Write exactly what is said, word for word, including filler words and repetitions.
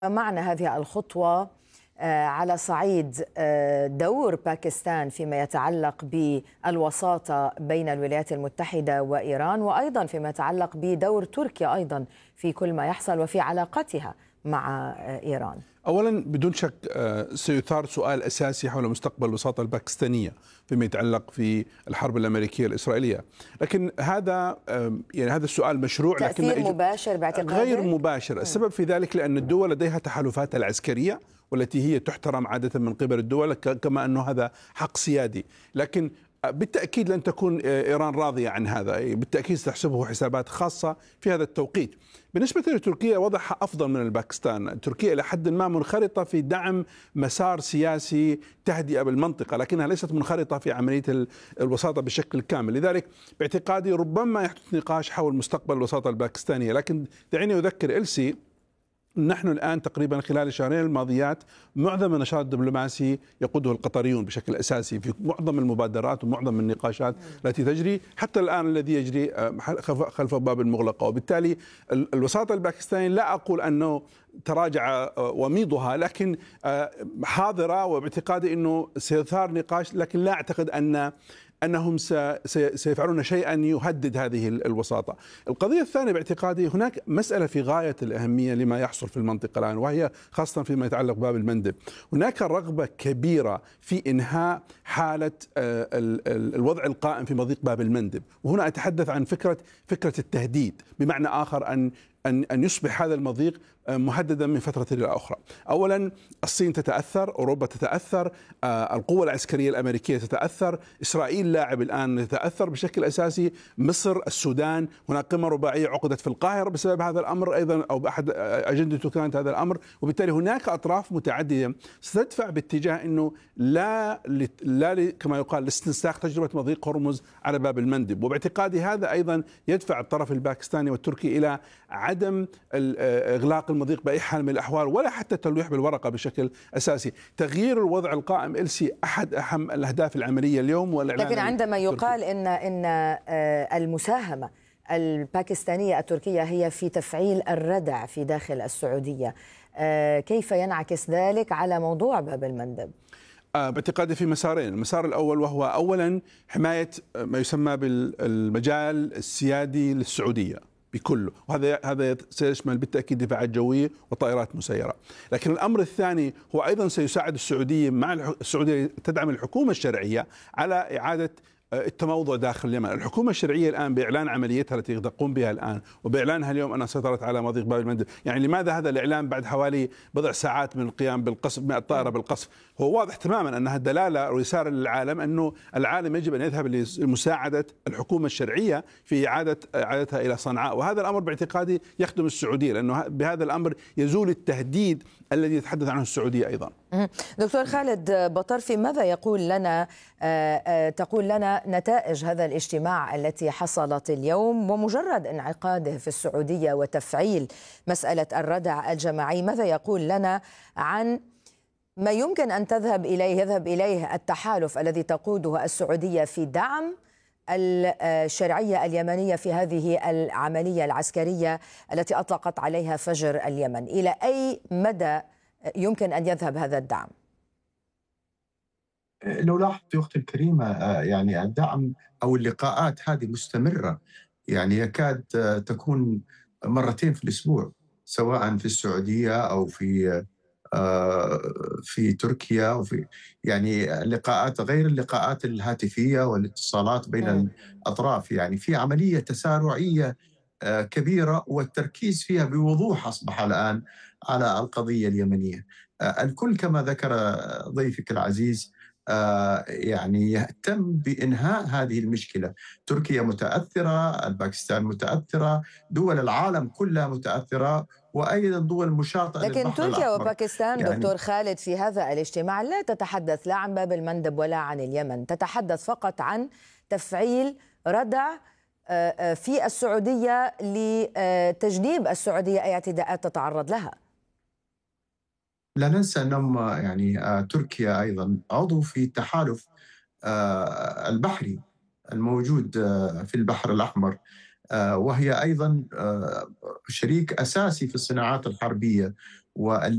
معنى هذه الخطوة على صعيد دور باكستان فيما يتعلق بالوساطة بين الولايات المتحدة وإيران، وأيضا فيما يتعلق بدور تركيا أيضا في كل ما يحصل وفي علاقتها مع إيران؟ أولا بدون شك سيثار سؤال أساسي حول مستقبل الوساطة الباكستانية فيما يتعلق في الحرب الأمريكية الإسرائيلية، لكن هذا يعني هذا السؤال مشروع لكن تأثير مباشر باعتقادك؟ غير مباشر. السبب في ذلك لأن الدول لديها تحالفاتها العسكرية والتي هي تحترم عادة من قبل الدول، كما أنه هذا حق سيادي، لكن بالتأكيد لن تكون إيران راضية عن هذا، بالتأكيد ستحسبه حسابات خاصة في هذا التوقيت. بالنسبة لتركيا وضعها أفضل من الباكستان، تركيا إلى حد ما منخرطة في دعم مسار سياسي تهدئة بالمنطقة، لكنها ليست منخرطة في عملية الوساطة بشكل كامل. لذلك باعتقادي ربما يحدث نقاش حول مستقبل الوساطة الباكستانية، لكن دعيني أذكر إلسي نحن الآن تقريبا خلال الشهرين الماضيات معظم النشاط الدبلوماسي يقوده القطريون بشكل أساسي في معظم المبادرات ومعظم النقاشات التي تجري حتى الآن الذي يجري خلف باب المغلقة. وبالتالي الوساطة الباكستانية لا أقول أنه تراجع وميضها، لكن حاضرة، وباعتقادي أنه سيثار نقاش، لكن لا أعتقد أن أنهم سيفعلون شيئا يهدد هذه الوساطة. القضية الثانية باعتقادي هناك مسألة في غاية الأهمية لما يحصل في المنطقة الآن، وهي خاصة فيما يتعلق بباب المندب. هناك رغبة كبيرة في إنهاء حالة الوضع القائم في مضيق باب المندب، وهنا أتحدث عن فكرة فكرة التهديد، بمعنى آخر أن أن أن يصبح هذا المضيق مهددا من فترة إلى أخرى. أولا الصين تتأثر، أوروبا تتأثر، القوة العسكرية الأمريكية تتأثر، إسرائيل لاعب الآن تتأثر بشكل أساسي، مصر، السودان، هناك قمة رباعية عقدت في القاهرة بسبب هذا الأمر أيضا، أو بأحد أجندته كانت هذا الأمر. وبالتالي هناك أطراف متعددة ستدفع باتجاه أنه لا لا كما يقال لاستنساخ تجربة مضيق هرمز على باب المندب. وباعتقادي هذا أيضا يدفع الطرف الباكستاني والتركي إلى عدم إغلاق المضيق بأي حال من الأحوال، ولا حتى التلويح بالورقة بشكل أساسي. تغيير الوضع القائم إلسي أحد أهم الأهداف العملية اليوم، والإعلان. لكن عندما يقال إن إن المساهمة الباكستانية التركية هي في تفعيل الردع في داخل السعودية، كيف ينعكس ذلك على موضوع باب المندب؟ باعتقادي في مسارين. المسار الأول وهو أولا حماية ما يسمى بالمجال السيادي للسعودية بكله، وهذا هذا سيشمل بالتأكيد دفاعات جوية وطائرات مسيرة. لكن الأمر الثاني هو أيضا سيساعد السعودية مع السعودية تدعم الحكومة الشرعية على إعادة التموضع داخل اليمن. الحكومة الشرعية الآن بإعلان عمليتها التي تقوم بها الآن، وبإعلانها اليوم أنها سيطرت على مضيق باب المندب. يعني لماذا هذا الإعلان بعد حوالي بضع ساعات من القيام بالقصف مئة طائرة بالقصف؟ هو واضح تماما أنها دلالة ورسالة للعالم أنه العالم يجب أن يذهب لمساعدة الحكومة الشرعية في إعادة إعادتها إلى صنعاء، وهذا الأمر باعتقادي يخدم السعودية، لأنه بهذا الأمر يزول التهديد الذي يتحدث عنه السعودية أيضا. دكتور خالد بطرفي، ماذا يقول لنا تقول لنا نتائج هذا الاجتماع التي حصلت اليوم ومجرد انعقاده في السعودية وتفعيل مسألة الردع الجماعي؟ ماذا يقول لنا عن ما يمكن أن تذهب إليه يذهب إليه التحالف الذي تقوده السعودية في دعم الشرعية اليمنية في هذه العملية العسكرية التي أطلقت عليها فجر اليمن؟ إلى أي مدى يمكن أن يذهب هذا الدعم؟ لو لاحظت أختي الكريمة، يعني الدعم أو اللقاءات هذه مستمرة، يعني يكاد تكون مرتين في الأسبوع، سواء في السعودية أو في في تركيا، أو في يعني لقاءات غير اللقاءات الهاتفية والاتصالات بين م. الأطراف. يعني في عملية تسارعية كبيرة، والتركيز فيها بوضوح أصبح الآن على القضية اليمنية. الكل كما ذكر ضيفك العزيز يعني يهتم بإنهاء هذه المشكلة. تركيا متأثرة، الباكستان متأثرة، دول العالم كلها متأثرة، وأيضا دول مشاطئة لكن للبحر تركيا الأحمر. وباكستان يعني دكتور خالد في هذا الاجتماع لا تتحدث لا عن باب المندب ولا عن اليمن، تتحدث فقط عن تفعيل ردع في السعودية لتجنيب السعودية أي اعتداءات تتعرض لها. لا ننسى أنهم يعني تركيا أيضا عضو في التحالف البحري الموجود في البحر الأحمر، وهي أيضا شريك أساسي في الصناعات الحربية وال